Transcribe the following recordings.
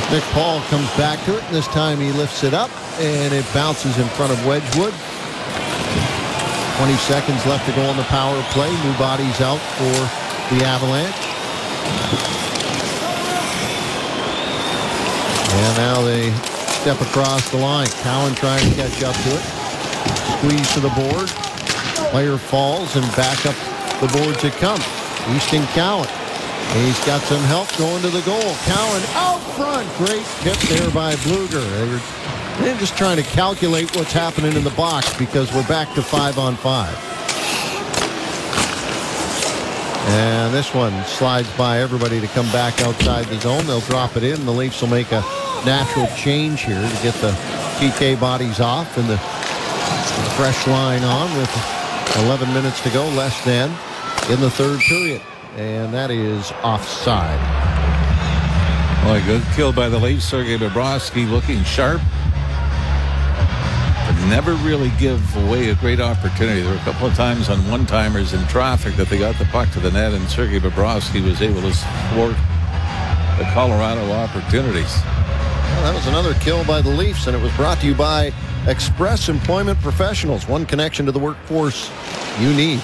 Nick Paul comes back to it, and this time he lifts it up, and it bounces in front of Wedgwood. 20 seconds left to go on the power play. New bodies out for the Avalanche. And now they step across the line. Cowan trying to catch up to it. Squeeze to the board. Player falls, and back up the boards it comes. Easton Cowan. He's got some help going to the goal. Cowan out front. Great tip there by Bluger. They're just trying to calculate what's happening in the box because we're back to 5-on-5. And this one slides by everybody to come back outside the zone. They'll drop it in. The Leafs will make a natural change here to get the PK bodies off and the fresh line on with 11 minutes to go, less than, in the third period. And that is offside. Well, a good kill by the Leafs. Sergei Bobrovsky looking sharp. But never really give away a great opportunity. There were a couple of times on one-timers in traffic that they got the puck to the net, and Sergei Bobrovsky was able to thwart the Colorado opportunities. Well, that was another kill by the Leafs, and it was brought to you by Express Employment Professionals. One connection to the workforce you need.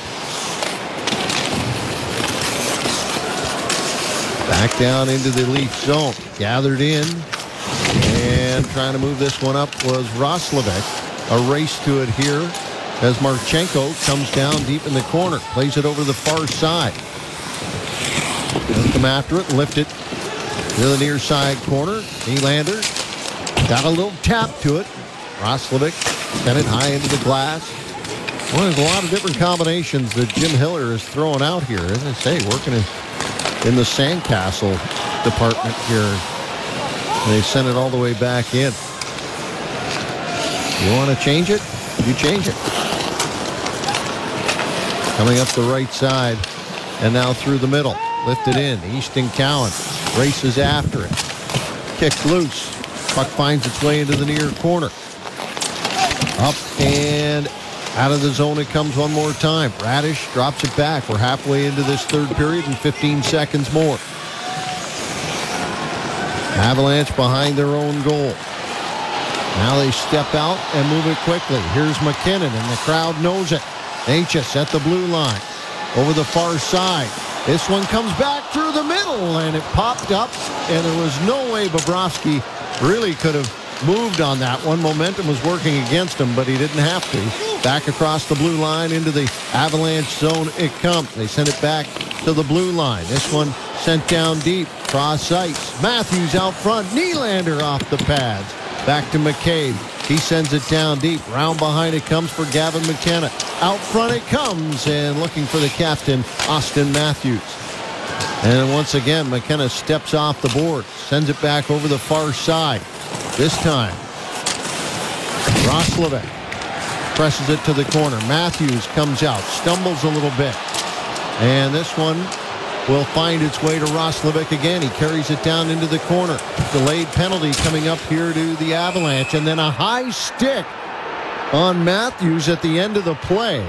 Back down into the Leaf zone. Gathered in. And trying to move this one up was Roslovic. A race to it here as Marchenko comes down deep in the corner. Plays it over the far side. They'll come after it and lift it to the near side corner. Nylander got a little tap to it. Roslovic sent it high into the glass. Well, there's a lot of different combinations that Jim Hiller is throwing out here. As I say, working in the sandcastle department here. They sent it all the way back in. You want to change it? You change it. Coming up the right side and now through the middle. Lifted in. Easton Cowan races after it. Kicked loose. Puck finds its way into the near corner. Up and out of the zone it comes one more time. Radish drops it back. We're halfway into this third period and 15 seconds more. Avalanche behind their own goal. Now they step out and move it quickly. Here's McKinnon, and the crowd knows it. Necas at the blue line. Over the far side. This one comes back through the middle, and it popped up, and there was no way Bobrovsky really could have moved on that one. Momentum was working against him, but he didn't have to. Back across the blue line into the Avalanche zone it comes. They send it back to the blue line. This one sent down deep. Cross ice. Matthews out front. Nylander off the pads. Back to McCabe. He sends it down deep. Round behind it comes for Gavin McKenna. Out front it comes, and looking for the captain, Austin Matthews. And once again, McKenna steps off the board. Sends it back over the far side. This time, Roslovic presses it to the corner. Matthews comes out, stumbles a little bit. And this one will find its way to Roslovic again. He carries it down into the corner. Delayed penalty coming up here to the Avalanche. And then a high stick on Matthews at the end of the play.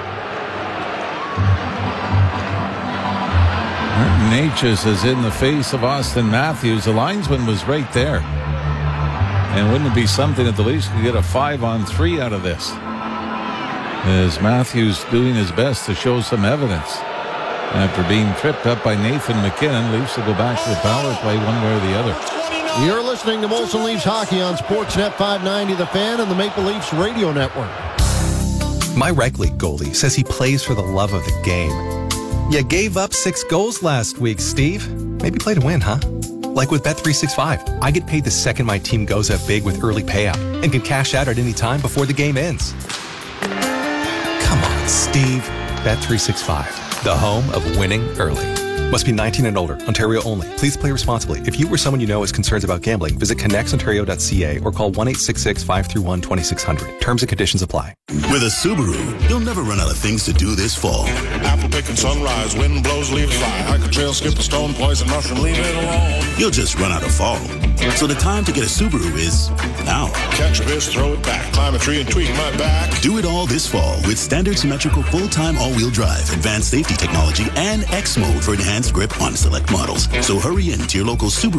Necas is in the face of Austin Matthews. The linesman was right there. And wouldn't it be something that the Leafs could get a 5-on-3 out of this? As Matthews doing his best to show some evidence. After being tripped up by Nathan McKinnon, Leafs will go back to the power play one way or the other. You're listening to Molson Leafs Hockey on Sportsnet 590 The Fan and the Maple Leafs Radio Network. My rec league goalie says he plays for the love of the game. You gave up 6 goals last week, Steve. Maybe play to win, huh? Like with Bet365, I get paid the second my team goes up big with early payout and can cash out at any time before the game ends. Come on, Steve. Bet365, the home of winning early. Must be 19 and older. Ontario only. Please play responsibly. If you or someone you know has concerns about gambling, visit connexontario.ca or call 1-866-531-2600. Terms and conditions apply. With a Subaru, you'll never run out of things to do this fall. Apple picking sunrise, wind blows, leaves fly. Hike a trail, skip a stone, poison mushroom, leave it alone. You'll just run out of fall. So the time to get a Subaru is now. Catch a fish, throw it back, climb a tree and tweak my back. Do it all this fall with standard symmetrical full-time all-wheel drive, advanced safety technology, and X mode for enhanced grip on select models. So hurry in to your local Subaru